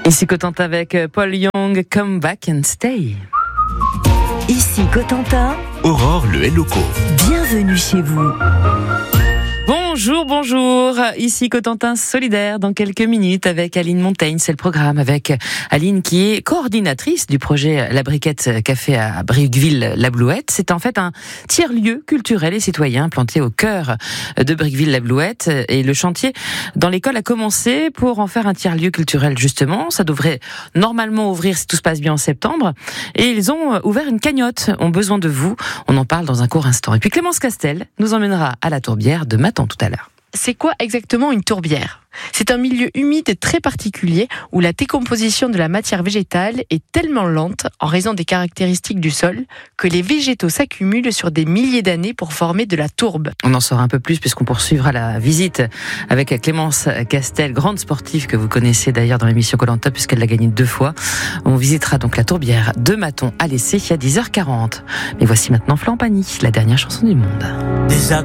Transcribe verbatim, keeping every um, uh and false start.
Ici Cotentin avec Paul Young, Come Back and Stay. Ici Cotentin, Aurore le Helloco. Bienvenue chez vous. Bonjour, bonjour. Ici Cotentin solidaire dans quelques minutes avec Aline Montaigne. C'est le programme avec Aline qui est coordinatrice du projet La Briquette Café à Briqueville-la-Blouette. C'est en fait un tiers-lieu culturel et citoyen planté au cœur de Briqueville-la-Blouette. Et le chantier dans l'école a commencé pour en faire un tiers-lieu culturel justement. Ça devrait normalement ouvrir si tout se passe bien en septembre. Et ils ont ouvert une cagnotte. Ont besoin de vous. On en parle dans un court instant. Et puis Clémence Castel nous emmènera à la tourbière de Maton tout à l'heure. C'est quoi exactement une tourbière ? C'est un milieu humide très particulier où la décomposition de la matière végétale est tellement lente en raison des caractéristiques du sol que les végétaux s'accumulent sur des milliers d'années pour former de la tourbe. On en saura un peu plus puisqu'on poursuivra la visite avec Clémence Castel, grande sportive que vous connaissez d'ailleurs dans l'émission Koh-Lanta puisqu'elle l'a gagnée deux fois. On visitera donc la tourbière de Maton à l'essai à dix heures quarante. Mais voici maintenant Flampani, la dernière chanson du monde. Des